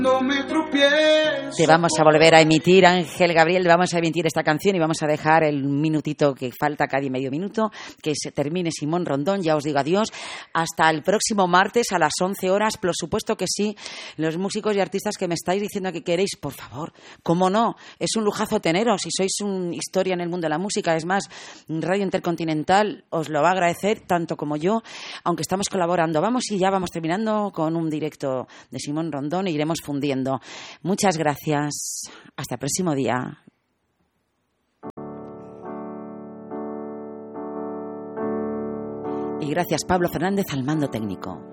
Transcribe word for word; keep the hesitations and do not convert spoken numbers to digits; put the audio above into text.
No me tropiezo. Te vamos a volver a emitir, Ángel Gabriel, vamos a emitir esta canción y vamos a dejar el minutito que falta, cada medio minuto, que se termine Simón Rondón. Ya os digo adiós. Hasta el próximo martes a las once horas. Por supuesto que sí, los músicos y artistas que me estáis diciendo que queréis, por favor, cómo no, es un lujazo teneros y sois una historia en el mundo de la música. Es más, Radio Intercontinental os lo va a agradecer tanto como yo, aunque estamos colaborando. Vamos y ya vamos terminando con un directo de Simón Rondón e iremos fundiendo. Muchas gracias. Hasta el próximo día. Y gracias, Pablo Fernández, al mando técnico.